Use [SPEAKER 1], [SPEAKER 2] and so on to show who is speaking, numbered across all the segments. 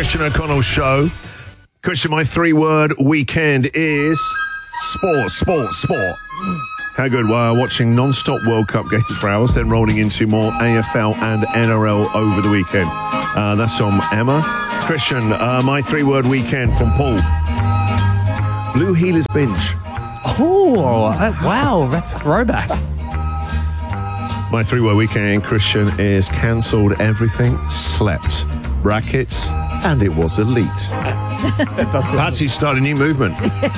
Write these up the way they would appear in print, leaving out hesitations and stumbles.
[SPEAKER 1] Christian O'Connell Show. Christian, my three-word weekend is sport. How good? Well, watching non-stop World Cup games for hours, then rolling into more AFL and NRL over the weekend. That's from Emma. Christian, my three-word weekend from Paul. Blue Heelers binge.
[SPEAKER 2] Oh, wow, that's a throwback.
[SPEAKER 1] My three-word weekend, Christian, is cancelled everything, slept, brackets, and it was elite.
[SPEAKER 2] That does sound...
[SPEAKER 1] Patsy started a new movement.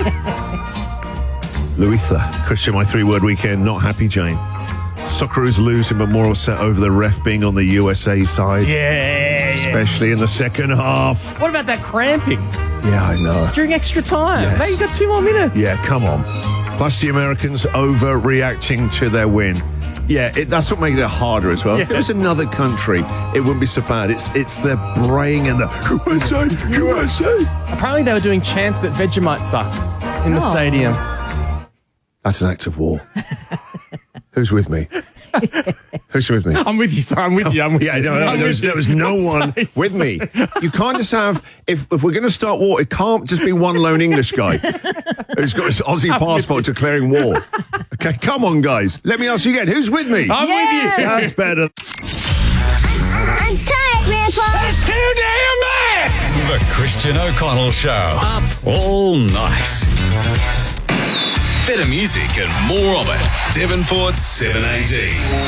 [SPEAKER 1] Louisa. Christian, my three-word weekend, not happy, Jane. Socceroos losing, but more upset over the ref being on the USA side.
[SPEAKER 2] Yeah.
[SPEAKER 1] Especially in the second half.
[SPEAKER 2] What about that cramping?
[SPEAKER 1] Yeah, I know.
[SPEAKER 2] During extra time.
[SPEAKER 1] Yes.
[SPEAKER 2] Mate, you got 2 more minutes.
[SPEAKER 1] Yeah, come on. Plus the Americans overreacting to their win. Yeah, that's what made it harder as well.
[SPEAKER 2] Yes.
[SPEAKER 1] If it was another country, it wouldn't be so bad. It's their braying and the USA.
[SPEAKER 2] Apparently they were doing chants that Vegemite sucked in the stadium.
[SPEAKER 1] That's an act of war. Who's with me? Who's with me?
[SPEAKER 2] I'm with you, sir. I'm with you.
[SPEAKER 1] Yeah, no, there was no one with me. You can't just have, if we're going to start war, it can't just be one lone English guy who's got his Aussie passport declaring war. Okay, come on, guys. Let me ask you again. Who's with me?
[SPEAKER 2] I'm with you.
[SPEAKER 1] That's better.
[SPEAKER 3] I'm tired, Grandpa.
[SPEAKER 2] That's too damn bad.
[SPEAKER 4] The Christian O'Connell Show. Up all night. Better music and more of it. Devonport 7AD.